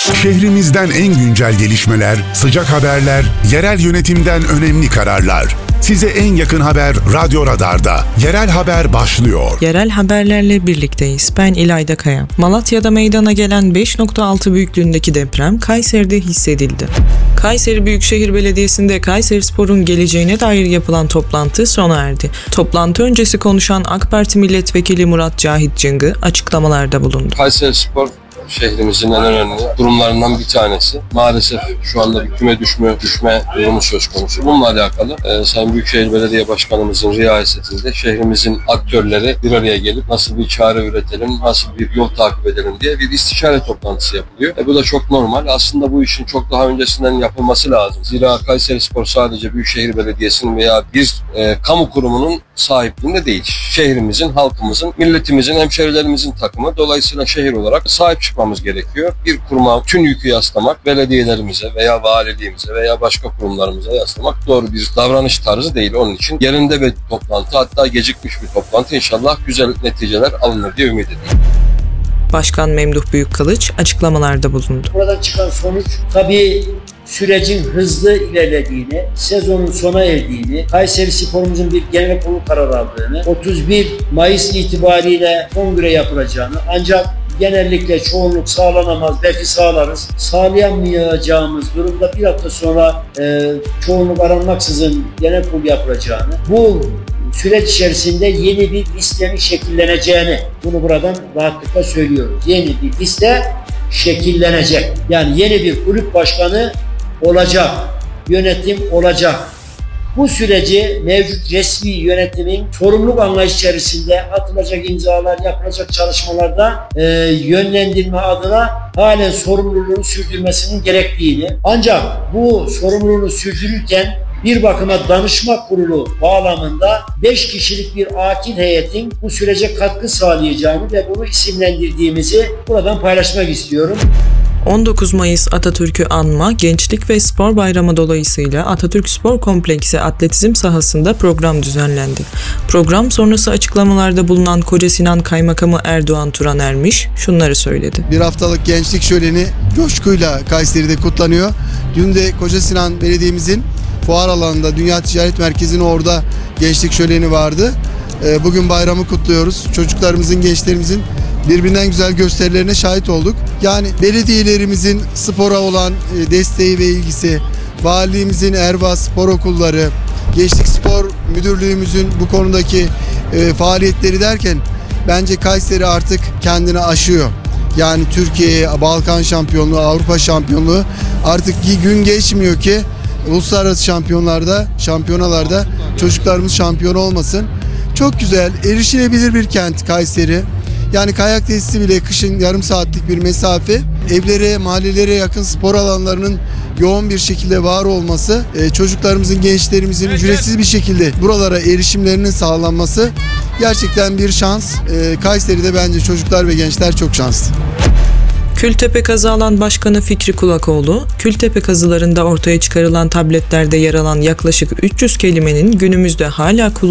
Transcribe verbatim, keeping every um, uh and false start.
Şehrimizden en güncel gelişmeler, sıcak haberler, yerel yönetimden önemli kararlar. Size en yakın haber Radyo Radar'da. Yerel haber başlıyor. Yerel haberlerle birlikteyiz. Ben İlayda Kaya. Malatya'da meydana gelen beş nokta altı büyüklüğündeki deprem Kayseri'de hissedildi. Kayseri Büyükşehir Belediyesi'nde Kayserispor'un geleceğine dair yapılan toplantı sona erdi. Toplantı öncesi konuşan AK Parti Milletvekili Murat Cahit Cıngı açıklamalarda bulundu. Kayserispor şehrimizin en önemli durumlarından bir tanesi. Maalesef şu anda bir küme düşme, düşme durumu söz konusu. Bununla alakalı e, Sayın Büyükşehir Belediye Başkanımızın riyasetinde şehrimizin aktörleri bir araya gelip nasıl bir çare üretelim, nasıl bir yol takip edelim diye bir istişare toplantısı yapılıyor. E, bu da çok normal. Aslında bu işin çok daha öncesinden yapılması lazım. Zira Kayserispor sadece Büyükşehir Belediyesi'nin veya bir e, kamu kurumunun sahipliğinde değil. Şehrimizin, halkımızın, milletimizin, hemşehrilerimizin takımı. Dolayısıyla şehir olarak sahip çıkmamız gerekiyor. Bir kuruma tüm yükü yaslamak, belediyelerimize veya valiliğimize veya başka kurumlarımıza yaslamak doğru bir davranış tarzı değil. Onun için yerinde bir toplantı, hatta gecikmiş bir toplantı, inşallah güzel neticeler alınır diye ümit ediyorum. Başkan Memduh Büyükkılıç açıklamalarda bulundu. Buradan çıkan sonuç tabii sürecin hızlı ilerlediğini, sezonun sona erdiğini, Kayserispor'umuzun bir genel kurul kararı aldığını, otuz bir Mayıs itibariyle kongre yapılacağını, ancak genellikle çoğunluk sağlanamaz, belki sağlarız. Sağlayamayacağımız durumda bir hafta sonra e, çoğunluk aranmaksızın genel kurul yapılacağını, bu süreç içerisinde yeni bir listenin şekilleneceğini, bunu buradan rahatlıkla söylüyoruz. Yeni bir liste şekillenecek. Yani yeni bir kulüp başkanı olacak, yönetim olacak. Bu süreci mevcut resmi yönetimin sorumluluk anlayış içerisinde atılacak imzalar, yapılacak çalışmalarda e, yönlendirme adına halen sorumluluğunu sürdürmesinin gerektiğini, ancak bu sorumluluğunu sürdürürken bir bakıma danışma kurulu bağlamında beş kişilik bir akil heyetin bu sürece katkı sağlayacağını ve bunu isimlendirdiğimizi buradan paylaşmak istiyorum. on dokuz Mayıs Atatürk'ü anma, Gençlik ve Spor Bayramı dolayısıyla Atatürk Spor Kompleksi atletizm sahasında program düzenlendi. Program sonrası açıklamalarda bulunan Kocasinan Kaymakamı Erdoğan Turan Ermiş şunları söyledi. Bir haftalık gençlik şöleni coşkuyla Kayseri'de kutlanıyor. Dün de Kocasinan Belediye'mizin fuar alanında, Dünya Ticaret Merkezi'nin orada gençlik şöleni vardı. Bugün bayramı kutluyoruz. Çocuklarımızın, gençlerimizin birbirinden güzel gösterilerine şahit olduk. Yani belediyelerimizin spora olan desteği ve ilgisi, valiliğimizin Erva Spor Okulları, Gençlik Spor Müdürlüğümüzün bu konudaki faaliyetleri derken bence Kayseri artık kendini aşıyor. Yani Türkiye'ye Balkan şampiyonluğu, Avrupa şampiyonluğu, artık gün geçmiyor ki uluslararası şampiyonlarda, şampiyonalarda çocuklarımız şampiyon olmasın. Çok güzel, erişilebilir bir kent Kayseri. Yani kayak tesisi bile kışın yarım saatlik bir mesafe. Evlere, mahallelere yakın spor alanlarının yoğun bir şekilde var olması, çocuklarımızın, gençlerimizin ücretsiz bir şekilde buralara erişimlerinin sağlanması gerçekten bir şans. Kayseri'de bence çocuklar ve gençler çok şanslı. Kültepe Kazı Alan Başkanı Fikri Kulakoğlu, Kültepe kazılarında ortaya çıkarılan tabletlerde yer alan yaklaşık üç yüz kelimenin günümüzde hala kullanılmaktadır